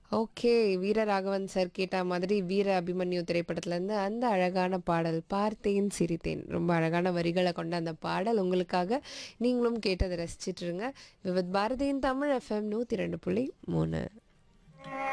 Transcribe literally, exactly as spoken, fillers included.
Okay. Veeraraghavan sir கேட்ட மாதிரி வீர அபிமன்யு திரைப்படத்துலேருந்து அந்த அழகான பாடல் பார்த்தேன் சிரித்தேன். ரொம்ப அழகான வரிகள கொண்ட அந்த பாடல் உங்களுக்காக. நீங்களும் கேட்டு அத ரசிச்சுட்டு இருங்க. விவித் பாரதியின் தமிழ் எஃப்எம் நூற்றி இரண்டு புள்ளி மூன்று.